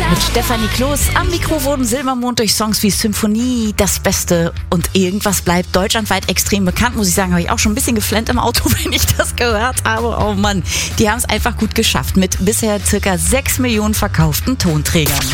Mit Stefanie Kloß am Mikrofon Silbermond durch Songs wie Symphonie, Das Beste und Irgendwas bleibt deutschlandweit extrem bekannt, muss ich sagen. Habe ich auch schon ein bisschen geflennt im Auto, wenn ich das gehört habe. Oh Mann, die haben es einfach gut geschafft mit bisher circa 6 Millionen verkauften Tonträgern.